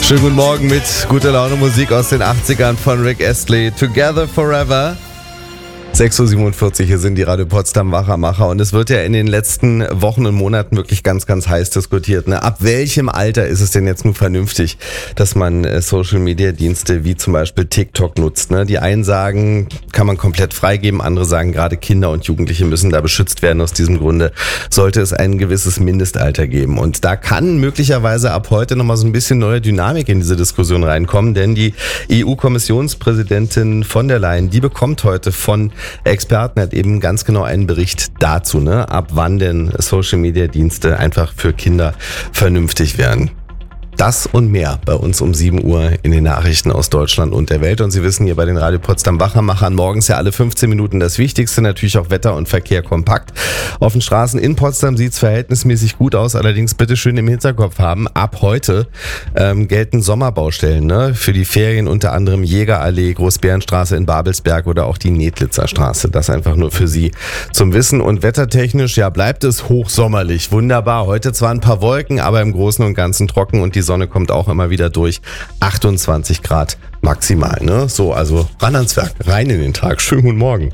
Schönen guten Morgen mit guter Laune Musik aus den 80ern von Rick Astley. Together Forever. 6.47 Uhr, hier sind die Radio Potsdam Wachmacher und es wird ja in den letzten Wochen und Monaten wirklich ganz, ganz heiß diskutiert. Ne? Ab welchem Alter ist es denn jetzt nun vernünftig, dass man Social-Media-Dienste wie zum Beispiel TikTok nutzt? Ne? Die einen sagen, kann man komplett freigeben, andere sagen, gerade Kinder und Jugendliche müssen da beschützt werden. Aus diesem Grunde sollte es ein gewisses Mindestalter geben. Und da kann möglicherweise ab heute nochmal so ein bisschen neue Dynamik in diese Diskussion reinkommen, denn die EU-Kommissionspräsidentin von der Leyen, die bekommt heute von Experten hat eben ganz genau einen Bericht dazu, ne, ab wann denn Social-Media-Dienste einfach für Kinder vernünftig werden. Das und mehr bei uns um 7 Uhr in den Nachrichten aus Deutschland und der Welt. Und Sie wissen hier bei den Radio Potsdam Wachmachern morgens ja alle 15 Minuten das Wichtigste, natürlich auch Wetter und Verkehr kompakt. Auf den Straßen in Potsdam sieht es verhältnismäßig gut aus, allerdings bitte schön im Hinterkopf haben, ab heute gelten Sommerbaustellen, ne, für die Ferien, unter anderem Jägerallee, Großbärenstraße in Babelsberg oder auch die Nedlitzer Straße. Das einfach nur für Sie zum Wissen. Und wettertechnisch, ja, bleibt es hochsommerlich. Wunderbar. Heute zwar ein paar Wolken, aber im Großen und Ganzen trocken und die Sonne kommt auch immer wieder durch. 28 Grad maximal, ne? So, also ran ans Werk, rein in den Tag. Schönen guten Morgen.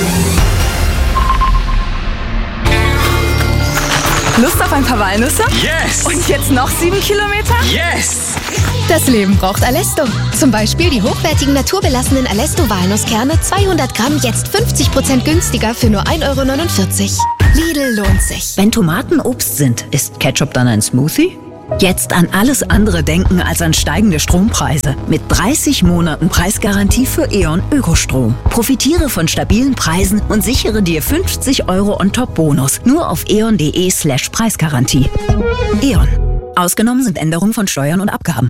Lust auf ein paar Walnüsse? Yes! Und jetzt noch 7 Kilometer? Yes! Das Leben braucht Alesto. Zum Beispiel die hochwertigen naturbelassenen Alesto-Walnusskerne 200 Gramm jetzt 50% günstiger für nur 1,49 €. Lidl lohnt sich. Wenn Tomaten Obst sind, ist Ketchup dann ein Smoothie? Jetzt an alles andere denken als an steigende Strompreise. Mit 30 Monaten Preisgarantie für E.ON Ökostrom. Profitiere von stabilen Preisen und sichere dir 50 € on top Bonus. Nur auf eon.de/Preisgarantie. E.ON. Ausgenommen sind Änderungen von Steuern und Abgaben.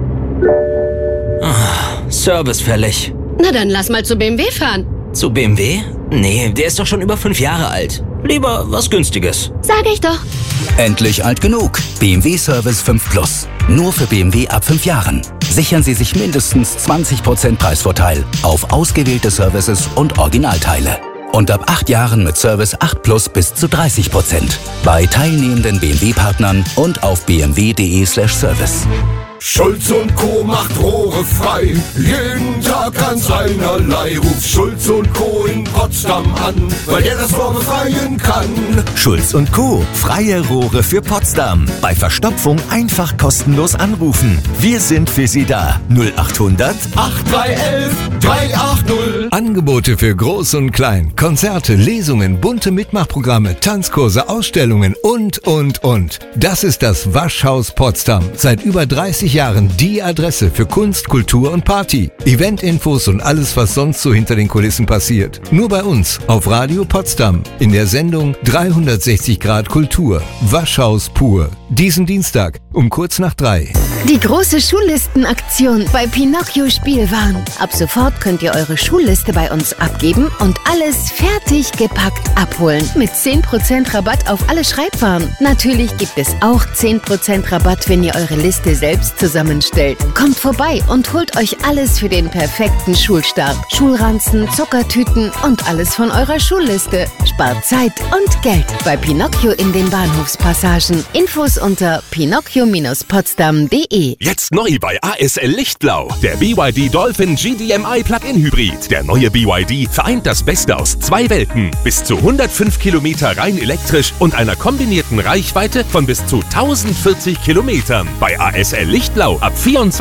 Service fällig. Na dann lass mal zu BMW fahren. Zu BMW? Nee, der ist doch schon über 5 Jahre alt. Lieber was Günstiges. Sag ich doch. Endlich alt genug. BMW Service 5 Plus. Nur für BMW ab 5 Jahren. Sichern Sie sich mindestens 20% Preisvorteil auf ausgewählte Services und Originalteile. Und ab 8 Jahren mit Service 8 Plus bis zu 30%. Bei teilnehmenden BMW-Partnern und auf bmw.de/Service. Schulz und Co. macht Rohre frei, jeden Tag ganz einerlei. Ruft Schulz und Co. in Potsdam an, weil der das Rohr befreien kann. Schulz und Co. Freie Rohre für Potsdam. Bei Verstopfung einfach kostenlos anrufen. Wir sind für Sie da. 0800 8311 380. Angebote für Groß und Klein, Konzerte, Lesungen, bunte Mitmachprogramme, Tanzkurse, Ausstellungen und. Das ist das Waschhaus Potsdam. Seit über 30 Jahren die Adresse für Kunst, Kultur und Party. Eventinfos und alles, was sonst so hinter den Kulissen passiert. Nur bei uns auf Radio Potsdam in der Sendung 360 Grad Kultur. Waschhaus pur. Diesen Dienstag um kurz nach 3. Die große Schullistenaktion bei Pinocchio Spielwaren. Ab sofort könnt ihr eure Schulliste bei uns abgeben und alles fertig gepackt abholen. Mit 10% Rabatt auf alle Schreibwaren. Natürlich gibt es auch 10% Rabatt, wenn ihr eure Liste selbst zusammenstellt. Kommt vorbei und holt euch alles für den perfekten Schulstart. Schulranzen, Zuckertüten und alles von eurer Schulliste. Spart Zeit und Geld bei Pinocchio in den Bahnhofspassagen. Infos unter pinocchio-potsdam.de. Jetzt neu bei ASL Lichtblau. Der BYD Dolphin GDMI Plug-in Hybrid. Der neue BYD vereint das Beste aus 2 Welten. Bis zu 105 Kilometer rein elektrisch und einer kombinierten Reichweite von bis zu 1040 Kilometern. Bei ASL Lichtblau ab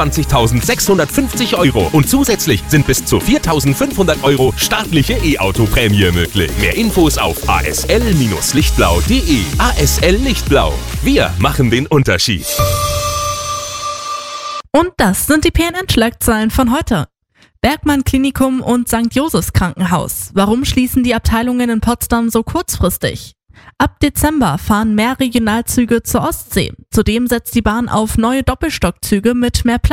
24.650 € und zusätzlich sind bis zu 4.500 € staatliche E-Auto-Prämie möglich. Mehr Infos auf asl-lichtblau.de. ASL Lichtblau. Wir machen den Unterschied. Und das sind die PNN-Schlagzeilen von heute. Bergmann Klinikum und St. Josephs Krankenhaus. Warum schließen die Abteilungen in Potsdam so kurzfristig? Ab Dezember fahren mehr Regionalzüge zur Ostsee. Zudem setzt die Bahn auf neue Doppelstockzüge mit mehr Platz.